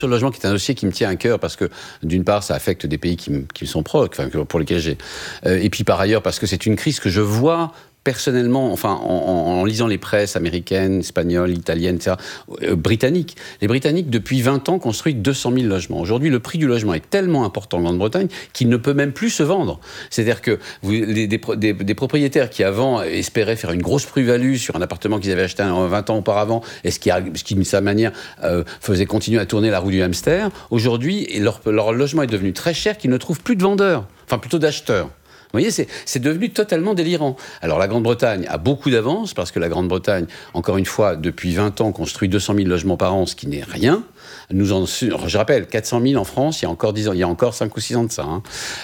Sur le logement, qui est un dossier qui me tient à cœur parce que, d'une part, ça affecte des pays qui sont proches, pour lesquels j'ai. Et puis, par ailleurs, parce que c'est une crise que je vois personnellement, en lisant les presses américaines, espagnoles, italiennes, etc., britanniques. Les Britanniques, depuis 20 ans, construisent 200 000 logements. Aujourd'hui, le prix du logement est tellement important en Grande-Bretagne qu'il ne peut même plus se vendre. C'est-à-dire que des propriétaires qui, avant, espéraient faire une grosse plus-value sur un appartement qu'ils avaient acheté 20 ans auparavant, et ce qui, d'une certaine manière, faisait continuer à tourner la roue du hamster, aujourd'hui, leur logement est devenu très cher qu'ils ne trouvent plus de vendeurs, enfin plutôt d'acheteurs. Vous voyez, c'est devenu totalement délirant. Alors la Grande-Bretagne a beaucoup d'avance, parce que la Grande-Bretagne, encore une fois, depuis 20 ans, construit 200 000 logements par an, ce qui n'est rien. Je rappelle, 400 000 en France, il y a encore 10 ans, il y a encore 5 ou 6 ans de ça.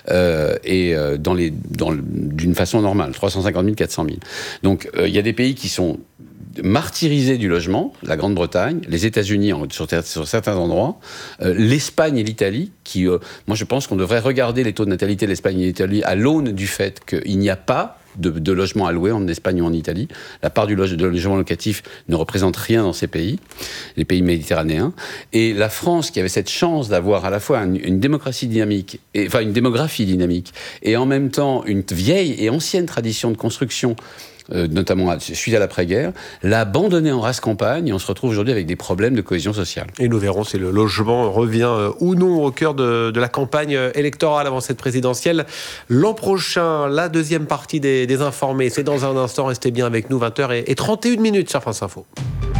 D'une façon normale, 350 000, 400 000. Donc il y a des pays qui sont martyrisés du logement, la Grande-Bretagne, les États-Unis sur certains endroits, l'Espagne et l'Italie, qui, moi je pense qu'on devrait regarder les taux de natalité de l'Espagne et de l'Italie à l'aune du fait qu'il n'y a pas de logements à louer en Espagne ou en Italie. La part de logement locatif ne représente rien dans ces pays, les pays méditerranéens. Et la France, qui avait cette chance d'avoir à la fois une démographie dynamique, et en même temps une vieille et ancienne tradition de construction, notamment suite à l'après-guerre, l'a abandonné en rase campagne, et on se retrouve aujourd'hui avec des problèmes de cohésion sociale. Et nous verrons si le logement revient ou non au cœur de la campagne électorale avant cette présidentielle. L'an prochain, la deuxième partie des informés, c'est dans un instant. Restez bien avec nous, 20h31 sur France Info.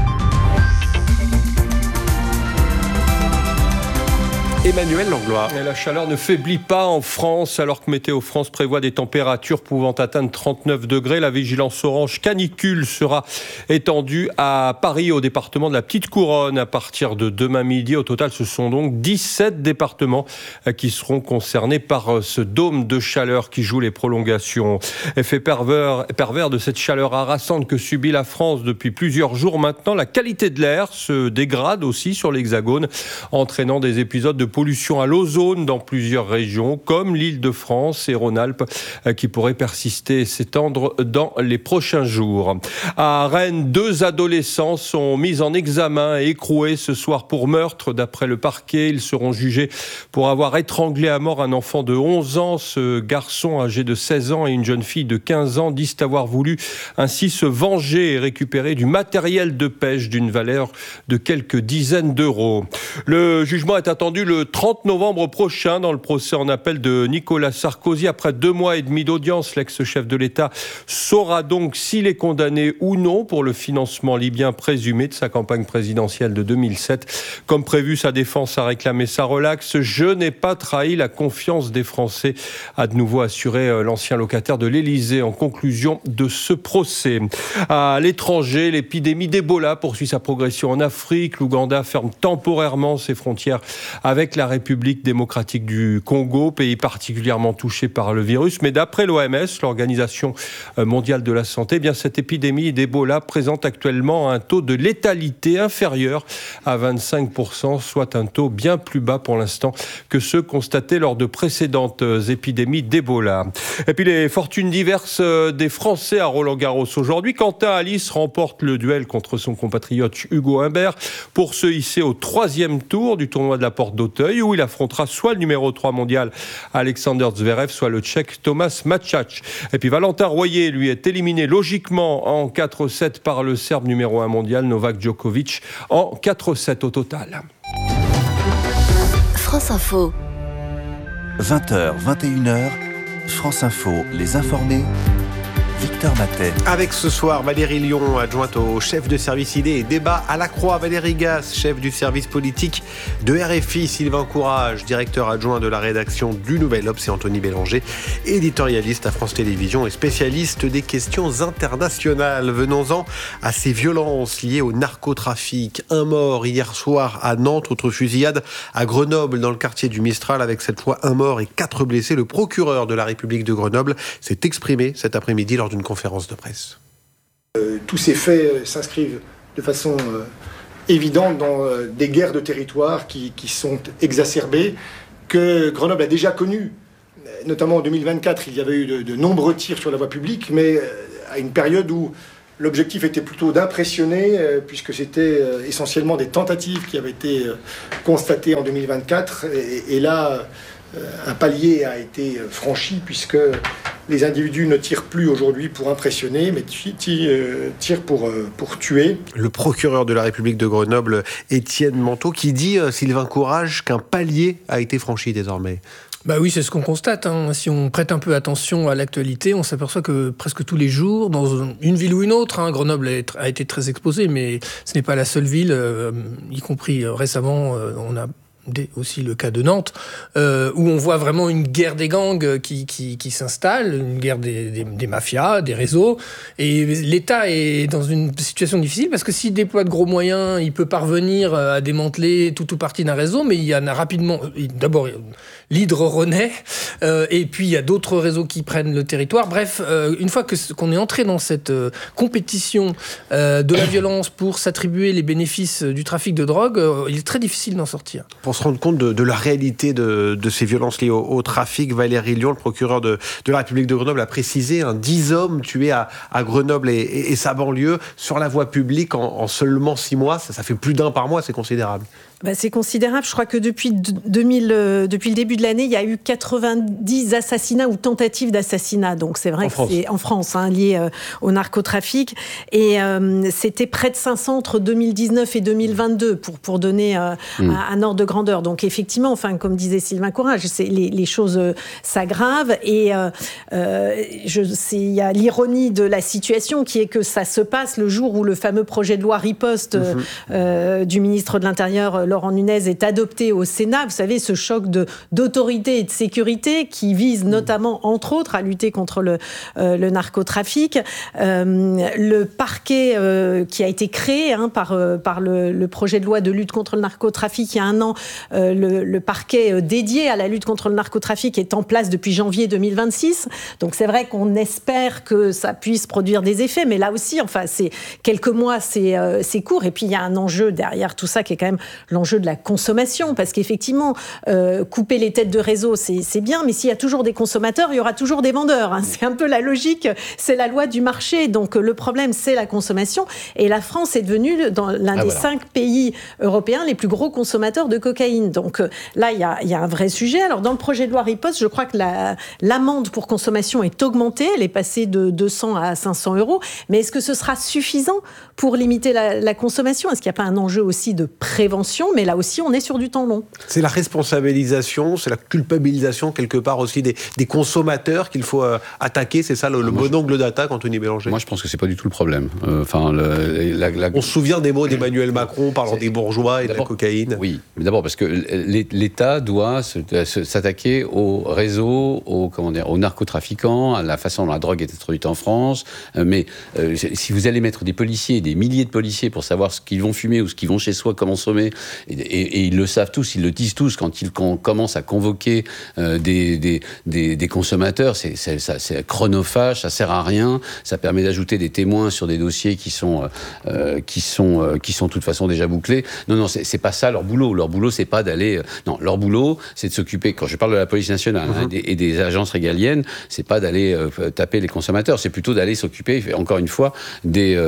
Emmanuel Langlois. Et la chaleur ne faiblit pas en France, alors que Météo France prévoit des températures pouvant atteindre 39 degrés. La vigilance orange canicule sera étendue à Paris, au département de la Petite Couronne, à partir de demain midi. Au total, ce sont donc 17 départements qui seront concernés par ce dôme de chaleur qui joue les prolongations. Effet pervers de cette chaleur harassante que subit la France depuis plusieurs jours maintenant. La qualité de l'air se dégrade aussi sur l'Hexagone, entraînant des épisodes de pollution à l'ozone dans plusieurs régions, comme l'Île-de-France et Rhône-Alpes, qui pourraient persister et s'étendre dans les prochains jours. À Rennes, 2 adolescents sont mis en examen et écroués ce soir pour meurtre. D'après le parquet, ils seront jugés pour avoir étranglé à mort un enfant de 11 ans. Ce garçon âgé de 16 ans et une jeune fille de 15 ans disent avoir voulu ainsi se venger et récupérer du matériel de pêche d'une valeur de quelques dizaines d'euros. Le jugement est attendu le 30 novembre prochain dans le procès en appel de Nicolas Sarkozy. Après 2 mois et demi d'audience, l'ex-chef de l'État saura donc s'il est condamné ou non pour le financement libyen présumé de sa campagne présidentielle de 2007. Comme prévu, sa défense a réclamé sa relaxe. « Je n'ai pas trahi la confiance des Français », a de nouveau assuré l'ancien locataire de l'Élysée en conclusion de ce procès. À l'étranger, l'épidémie d'Ebola poursuit sa progression en Afrique. L'Ouganda ferme temporairement ses frontières avec la République démocratique du Congo, pays particulièrement touché par le virus. Mais d'après l'OMS, l'Organisation mondiale de la santé, cette épidémie d'Ebola présente actuellement un taux de létalité inférieur à 25%, soit un taux bien plus bas pour l'instant que ceux constatés lors de précédentes épidémies d'Ebola. Et puis les fortunes diverses des Français à Roland-Garros aujourd'hui. Quentin Alice remporte le duel contre son compatriote Hugo Humbert pour se hisser au 3e tour du tournoi de la Porte d'Auteuil, où il affrontera soit le numéro 3 mondial Alexander Zverev, soit le Tchèque Tomáš Mačáč. Et puis Valentin Royer, lui, est éliminé logiquement en 4-7 par le Serbe numéro 1 mondial Novak Djokovic en 4-7 au total. France Info. 20h, 21h, France Info, les informés. Victor Matet. Avec ce soir Valérie Lyon, adjointe au chef de service idées et débat à la Croix, Valérie Gasse, chef du service politique de RFI, Sylvain Courage, directeur adjoint de la rédaction du Nouvel Obs, et Anthony Bélanger, éditorialiste à France Télévisions et spécialiste des questions internationales. Venons-en à ces violences liées au narcotrafic. Un mort hier soir à Nantes, autre fusillade à Grenoble dans le quartier du Mistral, avec cette fois un mort et 4 blessés. Le procureur de la République de Grenoble s'est exprimé cet après-midi lors d'une conférence de presse. Tous ces faits s'inscrivent de façon évidente dans des guerres de territoire qui sont exacerbées, que Grenoble a déjà connues. Notamment en 2024, il y avait eu de nombreux tirs sur la voie publique, mais à une période où L'objectif était plutôt d'impressionner, puisque c'était essentiellement des tentatives qui avaient été constatées en 2024. Et là, un palier a été franchi, puisque les individus ne tirent plus aujourd'hui pour impressionner, mais tirent pour tuer. Le procureur de la République de Grenoble, Étienne Manteau, qui dit, Sylvain Courage, qu'un palier a été franchi désormais. Bah oui, c'est ce qu'on constate. Si on prête un peu attention à l'actualité, on s'aperçoit que presque tous les jours, dans une ville ou une autre, Grenoble a été très exposée, mais ce n'est pas la seule ville, y compris récemment, on a aussi le cas de Nantes, où on voit vraiment une guerre des gangs qui s'installe, une guerre des mafias, des réseaux. Et l'État est dans une situation difficile parce que s'il déploie de gros moyens, il peut parvenir à démanteler tout ou partie d'un réseau, mais il y en a rapidement... D'abord, l'hydre renaît, et puis il y a d'autres réseaux qui prennent le territoire. Bref, une fois qu'on est entré dans cette compétition de la violence pour s'attribuer les bénéfices du trafic de drogue, il est très difficile d'en sortir. Pour se rendre compte de la réalité de ces violences liées au trafic, Valérie Lion, le procureur de la République de Grenoble, a précisé 10 hommes tués à Grenoble et sa banlieue sur la voie publique en seulement 6 mois. Ça fait plus d'un par mois, c'est considérable. C'est considérable. Je crois que depuis le début de l'année, il y a eu 90 assassinats ou tentatives d'assassinat. Donc c'est vrai c'est en France, lié au narcotrafic. Et c'était près de 500 entre 2019 et 2022 pour donner un ordre de grandeur. Donc effectivement, comme disait Sylvain Courage, les choses s'aggravent. Et il y a l'ironie de la situation qui est que ça se passe le jour où le fameux projet de loi riposte du ministre de l'Intérieur, Laurent Nunez, est adopté au Sénat. Vous savez, ce choc d'autorité et de sécurité qui vise notamment, entre autres, à lutter contre le narcotrafic. Le parquet qui a été créé par le projet de loi de lutte contre le narcotrafic il y a un an, le parquet dédié à la lutte contre le narcotrafic est en place depuis janvier 2026. Donc c'est vrai qu'on espère que ça puisse produire des effets, mais là aussi, c'est quelques mois, c'est court. Et puis il y a un enjeu derrière tout ça qui est quand même l'enjeu de la consommation, parce qu'effectivement, couper les têtes de réseau, c'est bien, mais s'il y a toujours des consommateurs, il y aura toujours des vendeurs. C'est un peu la logique, c'est la loi du marché. Donc le problème, c'est la consommation. Et la France est devenue l'un des 5 pays européens les plus gros consommateurs de cocaïne. Donc là, il y a un vrai sujet. Alors dans le projet de loi riposte, je crois que l'amende pour consommation est augmentée. Elle est passée de 200 à 500 €. Mais est-ce que ce sera suffisant pour limiter la consommation ? Est-ce qu'il n'y a pas un enjeu aussi de prévention ? Mais là aussi, on est sur du temps long. C'est la responsabilisation, c'est la culpabilisation quelque part aussi des consommateurs qu'il faut attaquer. C'est ça le bon angle d'attaque, Anthony Bélanger. Moi, je pense que c'est pas du tout le problème. On se souvient des mots d'Emmanuel Macron parlant des bourgeois et de la cocaïne. Oui, mais d'abord parce que l'État doit s'attaquer aux réseaux, aux narcotrafiquants, à la façon dont la drogue est introduite en France. Mais si vous allez mettre des policiers, des milliers de policiers pour savoir ce qu'ils vont fumer ou ce qu'ils vont chez soi consommer, et ils le savent tous, ils le disent tous quand ils commencent à convoquer des consommateurs, c'est chronophage, ça sert à rien, ça permet d'ajouter des témoins sur des dossiers qui sont de toute façon déjà bouclés. Non, c'est pas ça leur boulot. Leur boulot, c'est pas d'aller. Non, leur boulot, c'est de s'occuper. Quand je parle de la police nationale et des agences régaliennes, c'est pas d'aller taper les consommateurs, c'est plutôt d'aller s'occuper, encore une fois, des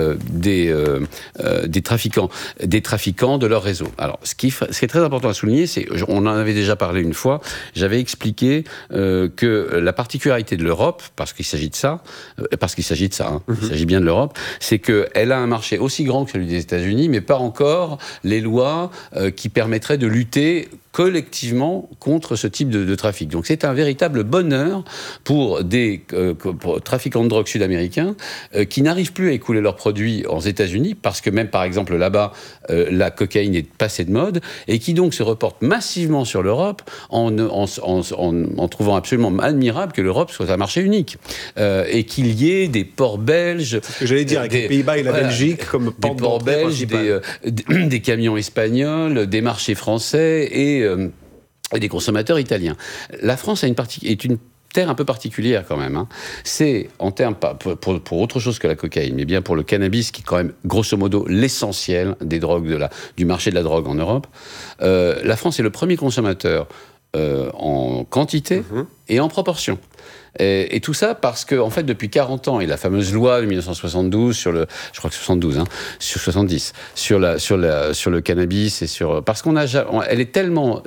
trafiquants de leur réseau. Alors, ce qui est très important à souligner, on en avait déjà parlé une fois, j'avais expliqué que la particularité de l'Europe, parce qu'il s'agit de ça, il s'agit bien de l'Europe, c'est qu'elle a un marché aussi grand que celui des États-Unis, mais pas encore les lois qui permettraient de lutter collectivement contre ce type de trafic. Donc c'est un véritable bonheur pour des trafiquants de drogue sud-américains qui n'arrivent plus à écouler leurs produits aux États-Unis parce que même par exemple là-bas la cocaïne est passée de mode et qui donc se reportent massivement sur l'Europe en trouvant absolument admirable que l'Europe soit un marché unique et qu'il y ait des ports belges. C'est ce que j'allais dire avec les Pays-Bas et la Belgique comme des ports belges, des camions espagnols, des marchés français et des consommateurs italiens. La France est une terre un peu particulière quand même. C'est en termes, pour autre chose que la cocaïne, mais bien pour le cannabis, qui est quand même grosso modo l'essentiel des drogues du marché de la drogue en Europe. La France est le premier consommateur en quantité et en proportion. Et tout ça parce que, en fait, depuis 40 ans, et la fameuse loi de 1972 sur le, je crois que 72, sur 70, sur le cannabis et parce elle est tellement